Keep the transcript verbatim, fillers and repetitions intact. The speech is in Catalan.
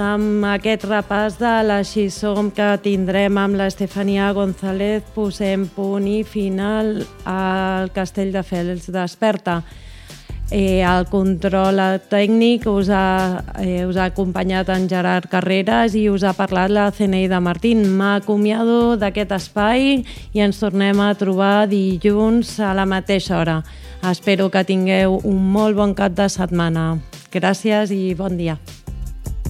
Amb aquest repàs de l'Així Som que tindrem amb l'Estefania González posem punt i final al Castelldefels Desperta. Eh, el control tècnic us ha, eh, us ha acompanyat en Gerard Carreras i us ha parlat la Zeneida Martín. M'acomiado d'aquest espai i ens tornem a trobar dilluns a la mateixa hora. Espero que tingueu un molt bon cap de setmana. Gràcies i bon dia.